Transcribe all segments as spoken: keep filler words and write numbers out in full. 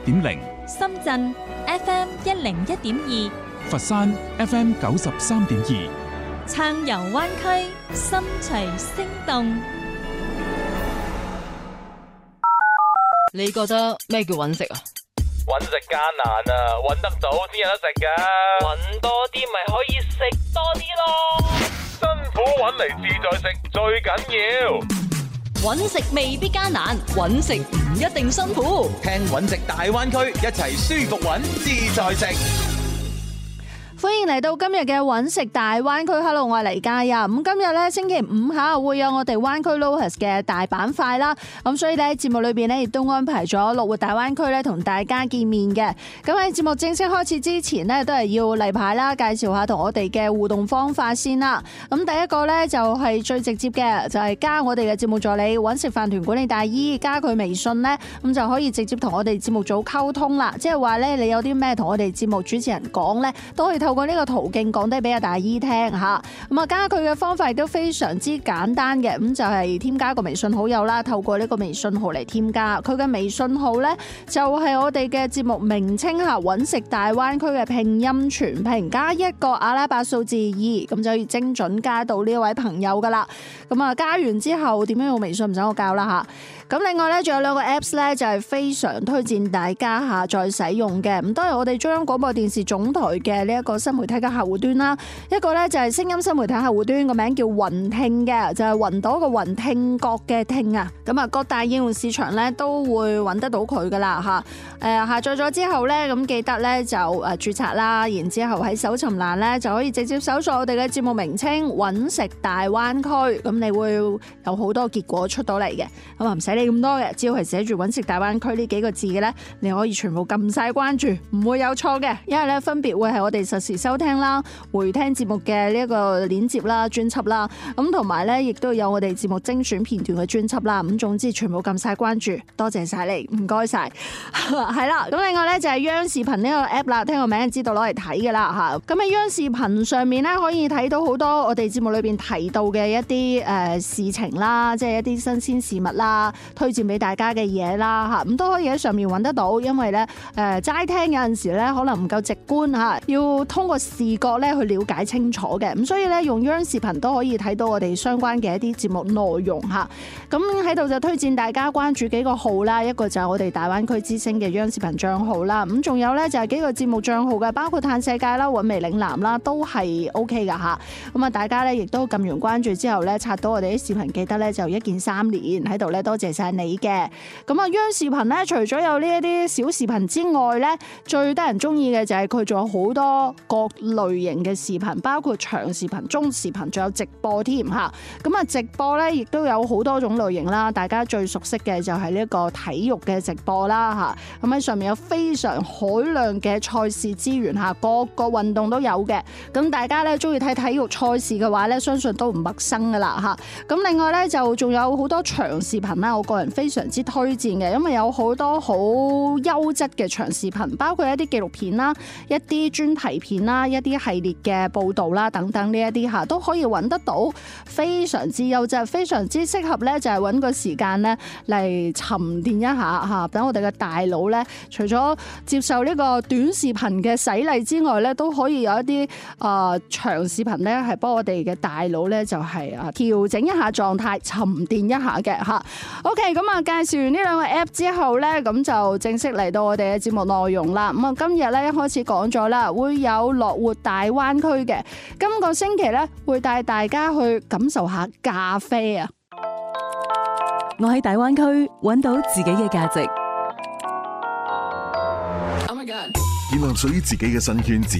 點零， 深圳 F M 一零一點二， 佛山 F M 九十三點二， 撐遊灣區，心隨聲動。 你覺得咩叫揾食啊？ 揾食艱難啊，揾得到先有得食噶。 揾多啲咪可以食多啲咯。 辛苦揾嚟自在食最緊要。 揾食未必艱難，揾食唔一定辛苦。 聽揾食大灣區，一齊舒服揾自在食。 歡迎嚟到今日嘅揾食大灣區 ，Hello， 我係黎嘉欣。咁今日咧星期五下會有我哋灣區 Locus 嘅大板塊啦。咁所以咧節目裏邊咧亦都安排咗樂活大灣區咧同大家見面嘅。咁喺節目正式開始之前呢，都係要例牌啦，介紹下同我哋嘅互動方法先啦。咁第一個咧就係最直接嘅，就係加我哋嘅節目助理揾食飯團管理大姨，加佢微信咧，咁就可以直接同我哋節目組溝通啦。即係話咧，你有啲咩同我哋節目主持人講咧，都可以透過呢個途徑講低俾阿大姨聽吓。咁啊，加佢嘅方法亦都非常之簡單嘅，咁就係添加個微信好友啦。透過呢個微信號嚟添加佢嘅微信號呢，就係我哋嘅節目名稱吓，揾食大灣區嘅拼音全拼加一個阿拉伯數字二，咁就可以精準加到呢位朋友噶啦。咁啊，加完之後點樣用微信唔使我教啦吓。咁另外咧，仲有兩個 Apps 咧，就係非常推薦大家下載使用嘅。咁都係我哋中央廣播電視總台嘅呢一個新媒體嘅客戶端啦。一個咧就係聲音新媒體客戶端，個名叫雲聽嘅，就係雲朵個雲，聽覺嘅聽啊。咁啊，各大應用市場咧都會揾得到佢噶啦吓。誒，下載咗之後咧，咁記得咧就誒註冊啦，然之後喺搜尋欄咧就可以直接搜索我哋嘅節目名稱揾食大灣區，咁你會有好多結果出到嚟嘅。咁啊，唔使你咁多嘅，只要係寫住揾食大灣區呢幾個字嘅咧，你可以全部撳晒關注，唔會有錯嘅。因為咧分別會係我哋實時收聽啦、回聽節目嘅呢一個鏈接啦、專輯啦，咁同埋咧亦都有我哋節目精選片段嘅專輯啦。咁總之全部撳晒關注，多謝晒你，唔該晒。係啦，咁另外咧就係央視頻呢個 app 啦，聽個名就知道攞嚟睇嘅啦吓。咁喺央視頻上面咧可以睇到好多我哋節目裏邊提到嘅一啲誒事情啦，即係一啲新鮮事物啦。推薦俾大家嘅嘢啦嚇，咁都可以喺上面揾得到，因為咧誒齋聽有陣時咧可能唔夠直觀嚇，要通過視覺咧去了解清楚嘅，咁所以咧用央視頻都可以睇到我哋相關嘅一啲節目內容嚇。咁喺度就推薦大家關注幾個號啦，一個就係我哋大灣區之聲嘅央視頻帳號啦，咁仲有咧就係幾個節目帳號嘅，包括嘆世界啦、韻味嶺南啦，都係 O K 噶嚇。咁啊，大家咧亦都撳完關注之後咧，刷到我哋啲視頻，記得咧就一鍵三連喺度咧，多謝晒你嘅。咁啊，央視頻咧，除咗有呢一啲小視頻之外咧，最得人中意嘅就係佢仲有好多各類型嘅視頻，包括長視頻、中視頻，仲有直播添吓。咁啊，直播咧亦都有好多種類型啦。大家最熟悉嘅就係呢一個體育嘅直播啦吓。咁喺上面有非常海量嘅賽事資源吓，各個運動都有嘅。咁大家咧中意睇體育賽事嘅話咧，相信都唔陌生噶啦吓。咁另外咧就仲有好多長視頻啦，我個人非常之推薦嘅，因為有好多好優質嘅長視頻，包括一啲紀錄片啦、一啲專題片啦、一啲系列嘅報道啦等等呢一啲吓，都可以揾得到，非常之優質，非常之適合咧，就係揾個時間咧嚟沉澱一下吓，等我哋嘅大腦咧，除咗接受呢個短視頻嘅洗禮之外咧，都可以有一啲啊、呃、長視頻咧，係幫我哋嘅大腦咧就係啊調整一下狀態，沉澱一下嘅吓。OK， 咁啊介紹完呢兩個 app 之後咧，咁就正式嚟到我哋嘅節目內容啦。咁啊今日咧一開始講咗啦，會有樂活大灣區嘅，今個星期咧會帶大家去感受下咖啡啊！ 我喺大灣區揾到自己嘅價值， 建立屬於自己嘅新圈子，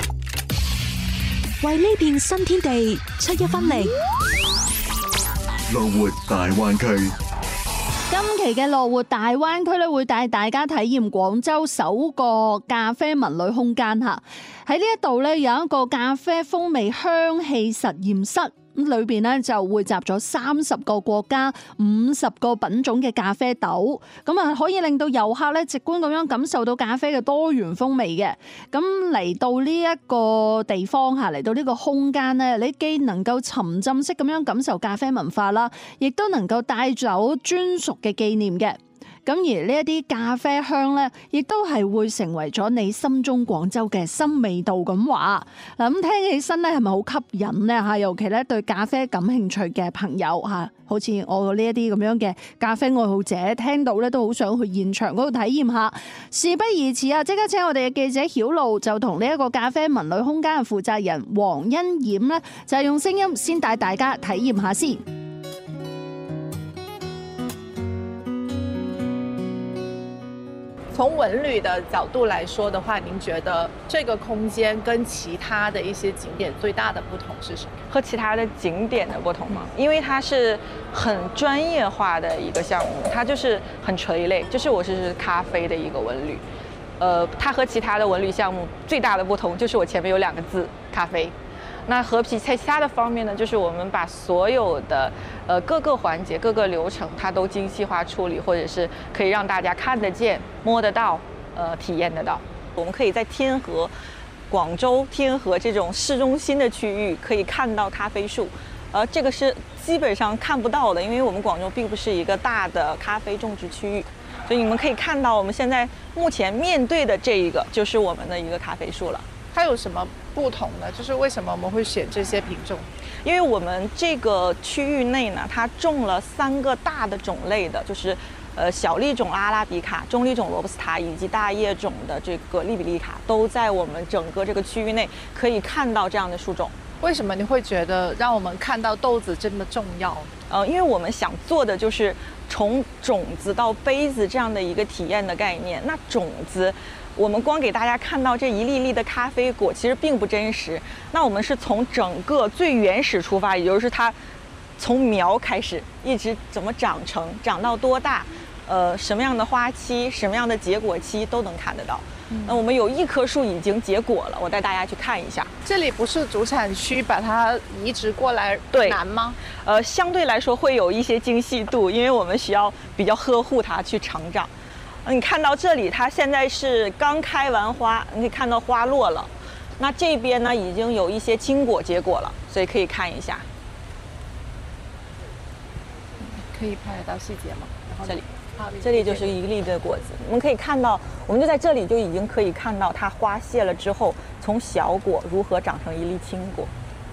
為呢片新天地出一分力。 樂活大灣區。 今期嘅樂活大灣區咧，會帶大家體驗廣州首個咖啡文旅空間吓。喺呢一度咧有一個咖啡風味香氣實驗室。咁裏邊咧就匯集咗三十個國家、五十個品種嘅咖啡豆，咁啊可以令到遊客咧直觀咁樣感受到咖啡嘅多元風味嘅。咁嚟到呢一個地方嚇，嚟到呢個空間咧，你既能夠沉浸式咁樣感受咖啡文化啦，亦都能夠帶走專屬嘅紀念嘅。 咁而呢一啲咖啡香咧，亦都係會成為咗你心中廣州嘅新味道咁話。嗱，咁聽起身咧係咪好吸引咧嚇？尤其咧對咖啡感興趣嘅朋友嚇，好似我呢一啲咁樣嘅咖啡愛好者，聽到咧都好想去現場嗰度體驗下。事不宜遲啊，即刻請我哋嘅記者曉露就同呢一個咖啡文旅空間嘅負責人黃欣冉咧，就係用聲音先帶大家體驗下先。 從文旅的角度來說的話，您覺得這個空間跟其他的一些景點最大的不同是什麼？ 和其他的景點的不同嘛，因為它是很專業化的一個項目，它就是很垂類，就是我是咖啡的一個文旅。呃，它和其他的文旅項目最大的不同就是我前面有兩個字咖啡。那和其他的方面呢，就是我們把所有的呃各個環節、各個流程，它都精細化處理，或者是可以讓大家看得見、摸得到、呃體驗得到。我們可以在天河、廣州天河這種市中心的區域可以看到咖啡樹，呃，這個是基本上看不到的，因為我們廣州並不是一個大的咖啡種植區域，所以你們可以看到我們現在目前面對的這一個就是我們的一個咖啡樹了。 它有什麼不同呢？就是為什麼我們會選這些品種？ 因為我們這個區域內呢，它種了三個大的種類的，就是呃小粒種阿拉比卡、中粒種羅布斯塔以及大葉種的這個利比利卡，都在我們整個這個區域內可以看到這樣的樹種。 為什麼你會覺得讓我們看到豆子這麼重要？ 呃，因為我們想做的就是從種子到杯子這樣的一個體驗的概念。那種子，我們光給大家看到這一粒粒的咖啡果，其實並不真實。那我們是從整個最原始出發，也就是它從苗開始，一直怎麼長成，長到多大，呃，什麼樣的花期，什麼樣的結果期都能看得到。那我們有一棵樹已經結果了，我帶大家去看一下。 這裡不是主產區，把它移植過來難嗎？ 呃，相對來說會有一些精細度，因為我們需要比較呵護它去成長。你看到這裡，它現在是剛開完花，你可以看到花落了。那這邊呢，已經有一些青果結果了，所以可以看一下。 可以拍得到細節嗎？然後這裡。這裡就是一粒的果子，我們可以看到，我們就在這裡就已經可以看到它花謝了之後，從小果如何長成一粒青果。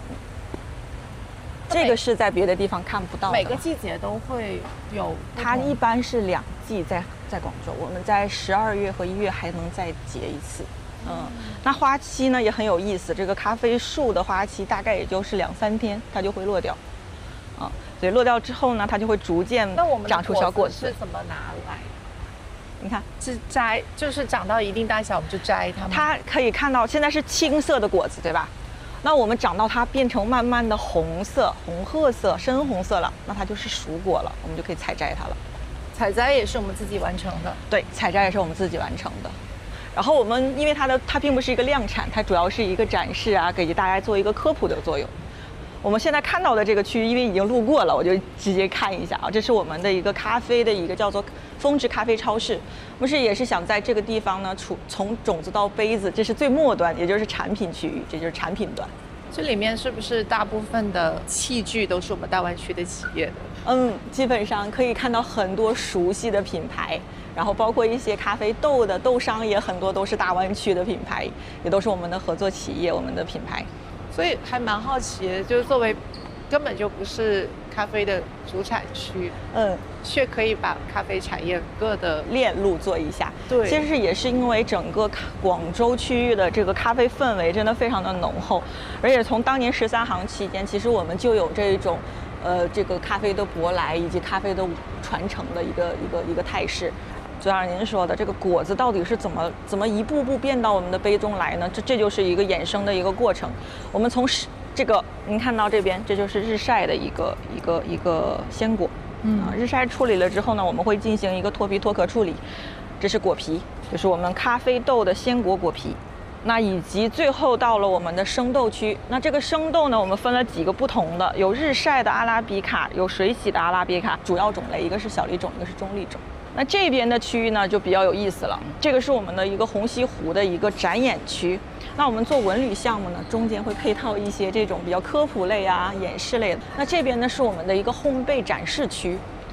這個是在別的地方看不到的。 每個季節都會有， 它一般是兩季在在廣州，我們在十二月和一月還能再結一次。嗯，那花期呢也很有意思，這個咖啡樹的花期大概也就是兩三天，它就會落掉。啊，所以落掉之後呢，它就會逐漸長出小果子。 是怎麼拿來？ 你看， 是摘，就是長到一定大小，我們就摘它嗎？ 它可以看到，現在是青色的果子，對吧？那我們長到它變成慢慢的紅色、紅褐色、深紅色了，那它就是熟果了，我們就可以採摘它了。 採摘也是我們自己完成的。 對，採摘也是我們自己完成的。然後我們因為它的它並不是一個量產，它主要是一個展示啊，給大家做一個科普的作用。我們現在看到的這個區域，因為已經路過了，我就直接看一下啊。這是我們的一個咖啡的一個叫做峰值咖啡超市。不是也是想在這個地方呢，從從種子到杯子，這是最末端，也就是產品區域，這就是產品端。 這裡面是不是大部分的器具都是我們大灣區的企業的？ 嗯，基本上可以看到很多熟悉的品牌，然後包括一些咖啡豆的豆商也很多都是大灣區的品牌，也都是我們的合作企業，我們的品牌。 所以還蠻好奇的，就是作為根本就不是咖啡的主產區， 嗯， 卻可以把咖啡產業各的鏈路做一下。 對， 其實也是因為整個廣州區域的這個咖啡氛圍真的非常的濃厚，而且從當年十三行期間，其實我們就有這種，呃，這個咖啡的舶來以及咖啡的傳承的一個一個一個態勢。就像您說的，這個果子到底是怎麼怎麼一步步變到我們的杯中來呢？這這就是一個衍生的一個過程。我們從這個您看到這邊，這就是日曬的一個一個一個鮮果。嗯，日曬處理了之後呢，我們會進行一個脫皮脫殼處理。這是果皮，就是我們咖啡豆的鮮果果皮。那以及最後到了我們的生豆區。那這個生豆呢，我們分了幾個不同的，有日曬的阿拉比卡，有水洗的阿拉比卡，主要種類一個是小粒種，一個是中粒種。那這邊的區域呢就比較有意思了，這個是我們的一個紅西湖的一個展演區。那我們做文旅項目呢，中間會配套一些這種比較科普類啊、演示類的。那這邊呢是我們的一個烘焙展示區。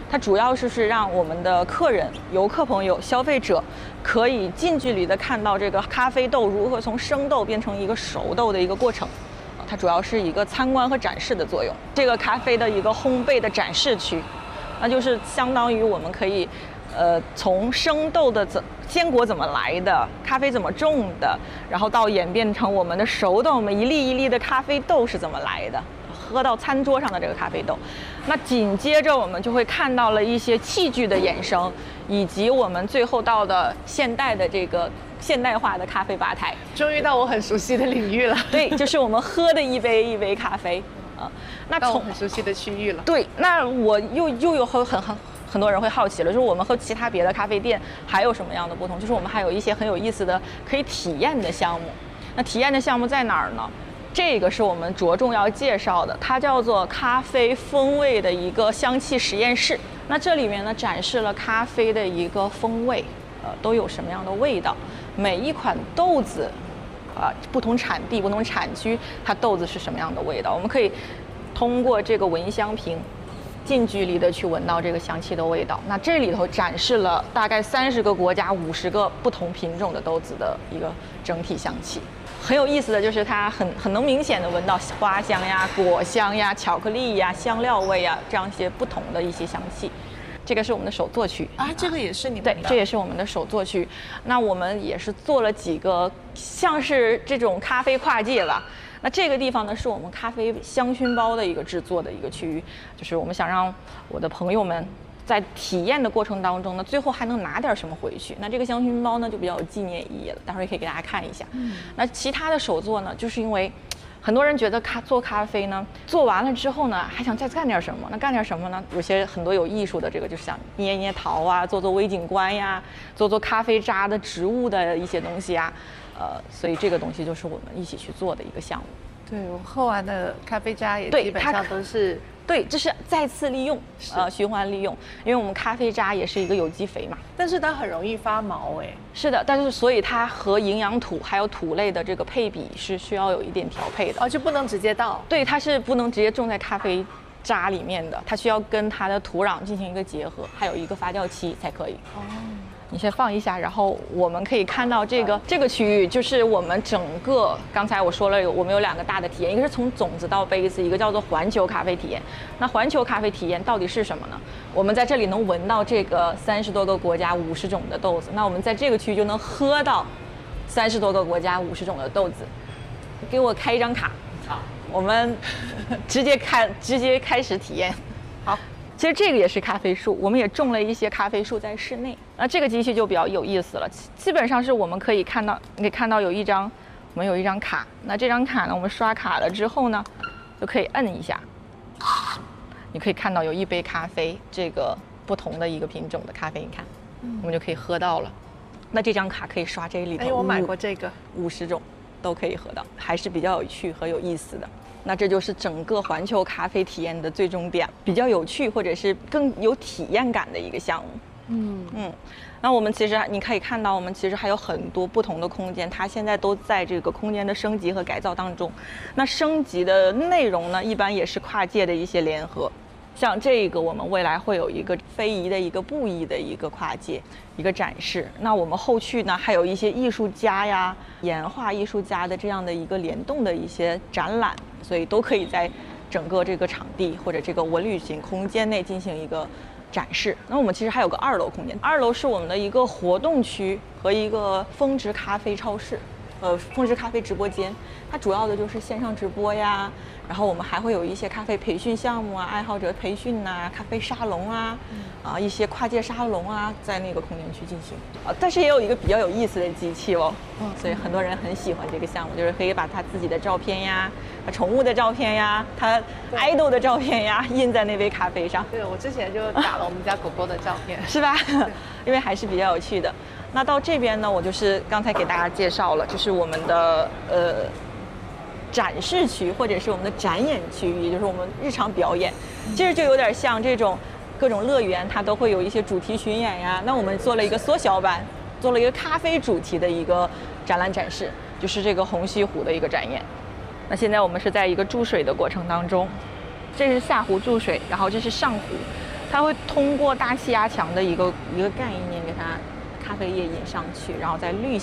它主要是是让我们的客人、游客朋友、消费者可以近距离的看到这个咖啡豆如何从生豆变成一个熟豆的一个过程。它主要是一个参观和展示的作用。这个咖啡的一个烘焙的展示区，那就是相当于我们可以，呃，从生豆的怎坚果怎么来的，咖啡怎么种的，然后到演变成我们的熟豆，我们一粒一粒的咖啡豆是怎么来的，喝到餐桌上的这个咖啡豆。那紧接着我们就会看到了一些器具的衍生，以及我们最后到的现代的这个现代化的咖啡吧台。 终于到我很熟悉的领域了。 对，就是我们喝的一杯一杯咖啡啊。那从很熟悉的区域了。 对，那我又又有很很很很多人会好奇了，就是我们和其他别的咖啡店还有什么样的不同？就是我们还有一些很有意思的可以体验的项目。那体验的项目在哪儿呢？这个是我们着重要介绍的，它叫做咖啡风味的一个香气实验室。那这里面呢展示了咖啡的一个风味，呃，都有什么样的味道？每一款豆子，啊、呃，不同产地、不同产区，它豆子是什么样的味道？我们可以通过这个闻香瓶，近距离的去闻到这个香气的味道。那这里头展示了大概三十个国家、五十个不同品种的豆子的一个整体香气。很有意思的就是它很很能明显的闻到花香呀、果香呀、巧克力呀、香料味呀这样一些不同的一些香气。这个是我们的手作区啊，这个也是你们的？对，这也是我们的手作区。那我们也是做了几个像是这种咖啡跨界吧。那这个地方呢，是我们咖啡香薰包的一个制作的一个区域，就是我们想让我的朋友们在体验的过程当中呢，最后还能拿点什么回去。那这个香薰包呢，就比较有纪念意义了，待会儿也可以给大家看一下。嗯、那其他的手作呢，就是因为很多人觉得咖做咖啡呢，做完了之后呢，还想再干点什么？那干点什么呢？有些很多有艺术的，这个就是想捏捏陶啊，做做微景观呀，做做咖啡渣的植物的一些东西啊。呃，所以这个东西就是我们一起去做的一个项目。 对，我喝完的咖啡渣也基本上都是。 对，这是再次利用，呃，循环利用，因为我们咖啡渣也是一个有机肥嘛， 但是它很容易发毛哎。 是的，但是所以它和营养土还有土类的这个配比是需要有一点调配的。 哦，就不能直接倒？ 对，它是不能直接种在咖啡渣里面的，它需要跟它的土壤进行一个结合，还有一个发酵期才可以。哦。你先放一下，然后我们可以看到这个这个区域，就是我们整个刚才我说了有我们有两个大的体验，一个是从种子到杯子，一个叫做环球咖啡体验。那环球咖啡体验到底是什么呢？我们在这里能闻到这个三十多个国家五十种的豆子，那我们在这个区域就能喝到三十多个国家五十种的豆子。给我开一张卡，好，我们直接开直接开始体验。好。其实这个也是咖啡树，我们也种了一些咖啡树在室内。那这个机器就比较有意思了，基本上是我们可以看到，你可以看到有一张，我们有一张卡。那这张卡呢，我们刷卡了之后呢，就可以摁一下，你可以看到有一杯咖啡，这个不同的一个品种的咖啡，你看，我们就可以喝到了。那这张卡可以刷这里头， 哎，我买过这个， 五十种都可以喝到，还是比较有趣和有意思的。那这就是整个环球咖啡体验的最终点，比较有趣或者是更有体验感的一个项目。嗯嗯，那我们其实你可以看到，我们其实还有很多不同的空间，它现在都在这个空间的升级和改造当中。那升级的内容呢，一般也是跨界的一些联合。像这个，我们未来会有一个非遗的一个布艺的一个跨界一个展示。那我们后续呢，还有一些艺术家呀、岩画艺术家的这样的一个联动的一些展览，所以都可以在整个这个场地或者这个文旅型空间内进行一个展示。那我们其实还有个二楼空间，二楼是我们的一个活动区和一个峰值咖啡超市。呃，峰值咖啡直播间，它主要的就是线上直播呀，然后我们还会有一些咖啡培训项目啊，爱好者培训呐、啊，咖啡沙龙啊，嗯、啊一些跨界沙龙啊，在那个空间去进行啊。但是也有一个比较有意思的机器哦，嗯，所以很多人很喜欢这个项目，就是可以把他自己的照片呀、宠物的照片呀、他 idol 的照片呀印在那杯咖啡上。 对，我之前就打了我们家狗狗的照片， 是吧？因为还是比较有趣的。那到这边呢，我就是刚才给大家介绍了，就是我们的呃展示区或者是我们的展演区域，也就是我们日常表演，其实就有点像这种各种乐园，它都会有一些主题巡演呀。那我们做了一个缩小版，做了一个咖啡主题的一个展览展示，就是这个红西湖的一个展演。那现在我们是在一个注水的过程当中，这是下湖注水，然后这是上湖。 它会通过大气压强的一个一个概念给它咖啡液引上去，然后再滤